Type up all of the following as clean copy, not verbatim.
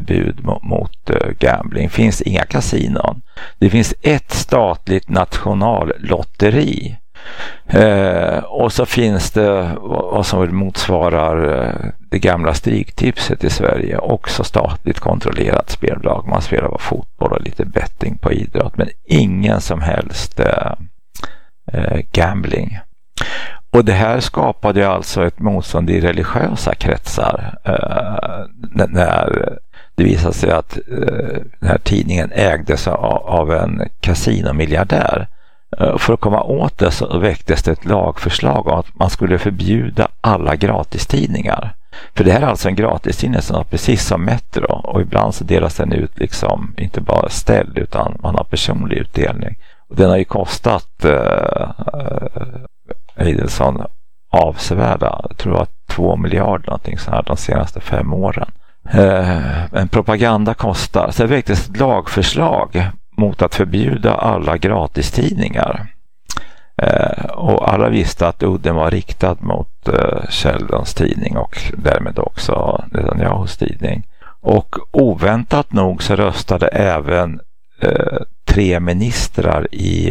förbud mot gambling. Det finns inga kasinon. Det finns ett statligt nationallotteri. Och så finns det vad som motsvarar det gamla Stryktipset i Sverige, också statligt kontrollerat spelbolag. Man spelar på fotboll och lite betting på idrott, men ingen som helst gambling. Och det här skapade alltså ett motstånd i religiösa kretsar när det visade sig att den här tidningen ägdes av en kasinomiljardär. För att komma åt det så väcktes det ett lagförslag om att man skulle förbjuda alla gratistidningar. För det här är alltså en gratistidning som är precis som Metro, och ibland så delas den ut liksom inte bara ställd utan man har personlig utdelning. Och den har ju kostat Eidelson avsevärda, jag tror det var 2 miljarder någonting så här de senaste 5 åren. En propaganda kostar. Så det väcktes ett lagförslag mot att förbjuda alla gratistidningar. Och alla visste att udden var riktad mot Sheldons tidning och därmed också Netanyahus tidning. Och oväntat nog så röstade även 3 ministrar i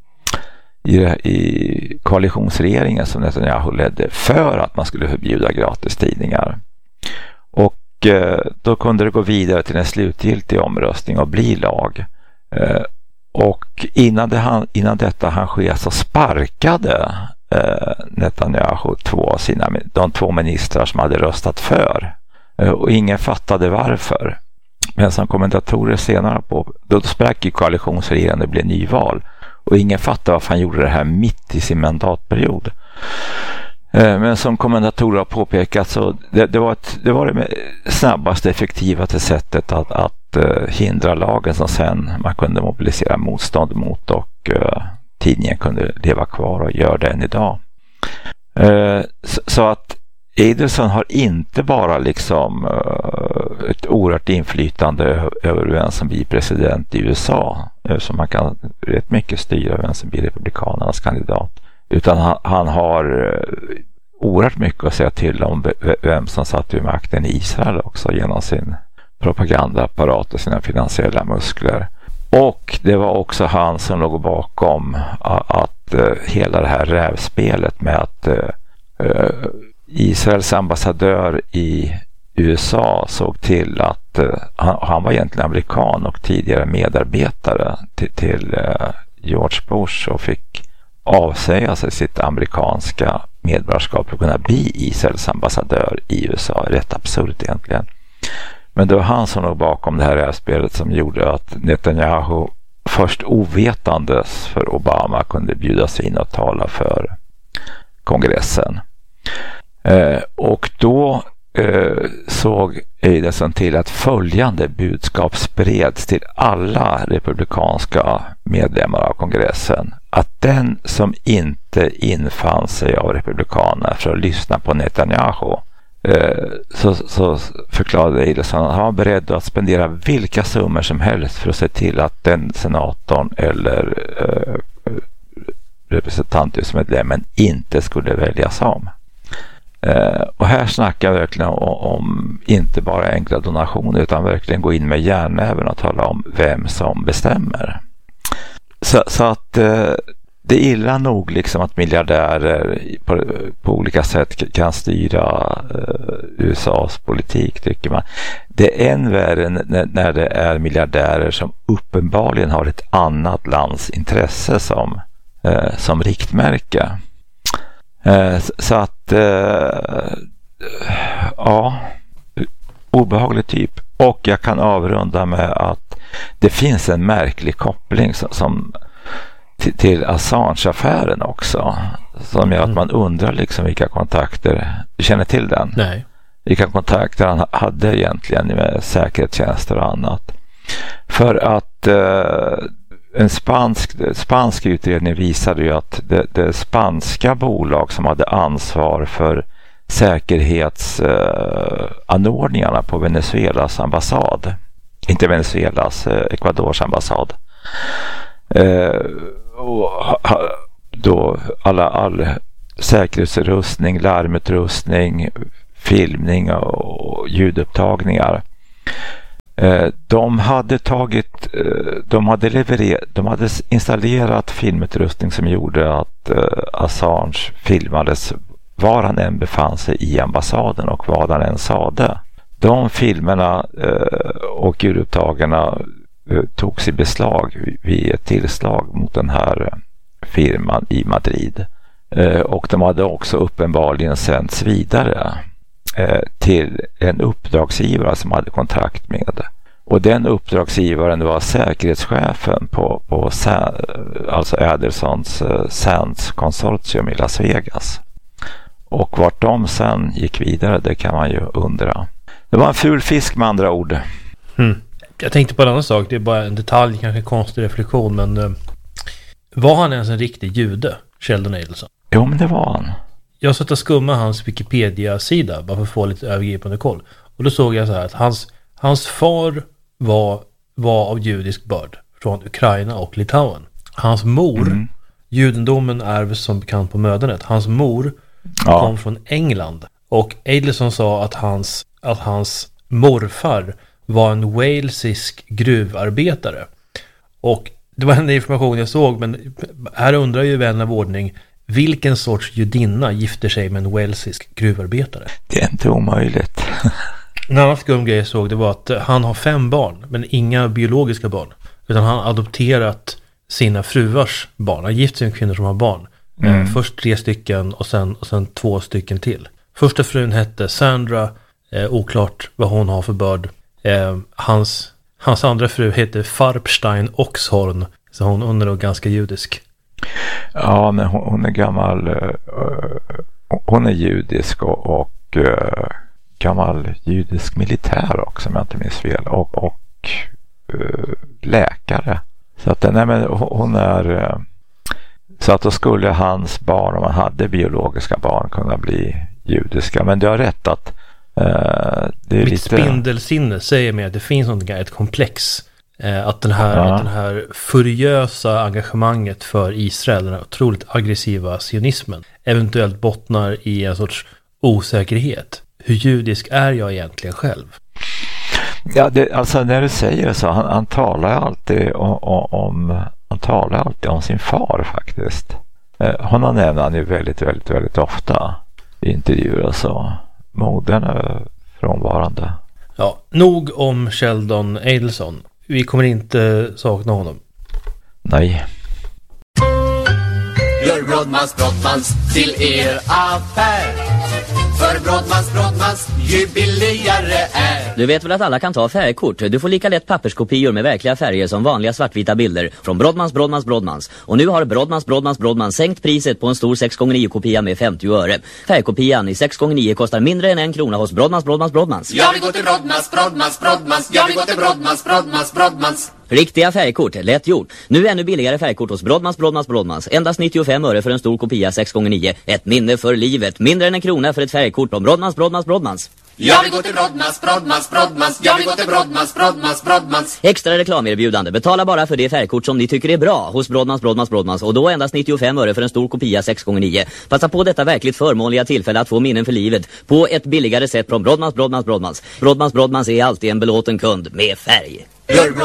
koalitionsregeringen som Netanyahu ledde för att man skulle förbjuda gratistidningar. Och då kunde det gå vidare till en slutgiltig omröstning och bli lag. Och innan detta han sker så sparkade Netanyahu de 2 ministrar som hade röstat för. Och ingen fattade varför. Men som kommentatorer senare då sprack ju koalitionsregeringen, det blev nyval. Och ingen fattade varför han gjorde det här mitt i sin mandatperiod. Men som kommentatorer har påpekat så det var det snabbaste, effektivaste sättet att hindra lagen som sen man kunde mobilisera motstånd mot, och tidningen kunde leva kvar och gör det än idag. Så att Eidelson har inte bara liksom ett oerhört inflytande över vem som blir president i USA, som man kan rätt mycket styra vem som blir republikanernas kandidat, utan han har oerhört mycket att säga till om vem som satt vid makten i Israel också genom sin propagandaapparat och sina finansiella muskler. Och det var också han som låg bakom att hela det här rävspelet med att Israels ambassadör i USA såg till att han var egentligen amerikan och tidigare medarbetare till George Bush och fick avsäga sig sitt amerikanska medborgarskap för att kunna bli Israels ambassadör i USA. Rätt absurt egentligen. Men det var han som låg bakom det här rävspelet som gjorde att Netanyahu först ovetandes för Obama kunde bjudas in och tala för kongressen. Och då såg Eidelson till att följande budskap spreds till alla republikanska medlemmar av kongressen: att den som inte infann sig av republikaner för att lyssna på Netanyahu, så förklarade Eidelson att han var beredd att spendera vilka summor som helst för att se till att den senatorn eller representanthusmedlemmen inte skulle väljas om. Och här snackar jag verkligen om inte bara enkla donationer utan verkligen gå in med järnnäven och tala om vem som bestämmer. Så att det är illa nog liksom att miljardärer på olika sätt kan styra USAs politik, tycker man. Det är än värre när det är miljardärer som uppenbarligen har ett annat lands intresse som riktmärke. Så att ja, obehaglig typ. Och jag kan avrunda med att det finns en märklig koppling som till Assange-affären också, som gör att man undrar liksom vilka kontakter, du känner till den? Nej. Vilka kontakter han hade egentligen med säkerhetstjänster och annat. För att en spansk utredning visade ju att det spanska bolag som hade ansvar för säkerhetsanordningarna på Venezuelas ambassad, inte Venezuelas, Ecuadors ambassad, och då all säkerhetsutrustning, larmutrustning, filmning och ljudupptagningar De hade installerat filmutrustning som gjorde att Assange filmades var han än befann sig i ambassaden och vad han än sade. De filmerna och ljudupptagarna togs i beslag vid ett tillslag mot den här firman i Madrid. Och de hade också uppenbarligen sänts vidare till en uppdragsgivare som hade kontrakt med. Och den uppdragsgivaren var säkerhetschefen på alltså Adersons Sands konsortium i Las Vegas. Och vart de sen gick vidare, det kan man ju undra. Det var en ful fisk med andra ord. Jag tänkte på en annan sak, det är bara en detalj, kanske en konstig reflektion, men var han ens en riktig jude, Sheldon Adelson? Jo, men det var han. Jag satt och skummade hans Wikipedia-sida bara för att få lite övergripande koll. Och då såg jag så här att hans far var av judisk börd från Ukraina och Litauen. Hans mor, judendomen ärvs som bekant på mödernet. Hans mor kom från England. Och Adelson sa att hans morfar var en walesisk gruvarbetare. Och det var en information jag såg, men här undrar ju vän av ordning, vilken sorts judinna gifter sig med en walesisk gruvarbetare? Det är inte omöjligt. En annan skum grej jag såg, det var att han har 5 barn, men inga biologiska barn. Utan han har adopterat sina fruars barn. Han gift sig med kvinnor som har barn. Först 3 stycken och sen 2 stycken till. Första frun hette Sandra, oklart vad hon har för börd. Hans andra fru heter Farbstein Oxhorn, så hon är nog ganska judisk. Ja, men hon är gammal, hon är judisk och gammal judisk militär också, om jag inte minns fel, och läkare. Så att hon är, så att då skulle hans barn, om man hade biologiska barn, kunna bli judiska. Men du har rätt att det är mitt lite... spindelsinne säger mig att det finns ett komplex, att den här furiösa engagemanget för Israel, den här otroligt aggressiva sionismen, eventuellt bottnar i en sorts osäkerhet. Hur judisk är jag egentligen själv? Ja, alltså när du säger det så, han talar alltid om sin far faktiskt. Honom nämner han ju väldigt, väldigt, väldigt ofta i intervjuer och så. Modern är frånvarande. Ja, nog om Sheldon Adelson. Vi kommer inte sakna honom. Nej. Gör Brodmans till er affär. För Brodmans ju billigare är. Du vet väl att alla kan ta färgkort? Du får lika lätt papperskopior med verkliga färger som vanliga svartvita bilder från Brodmans. Och nu har Brodmans sänkt priset på en stor 6x9-kopia med 50 öre. Färgkopian i 6x9 kostar mindre än 1 krona hos Brodmans. Jag vill gå till Brodmans. Jag vill gå till Brodmans. Riktiga färgkort, lätt gjort. Nu ännu billigare färgkort hos Brodmans. Endast 95 öre för en stor kopia 6x9. Ett minne för livet. Mindre än 1 krona för ett färgkort om Brodmans. Jag vill gå till Brodmans. Jag vill gå till Brodmans. Extra reklamerbjudande. Betala bara för det färgkort som ni tycker är bra hos Brodmans. Och då endast 95 öre för en stor kopia 6x9. Passa på detta verkligt förmånliga tillfälle att få minnen för livet på ett billigare sätt från Brodmans. Brodmans är alltid en belåten kund med färg.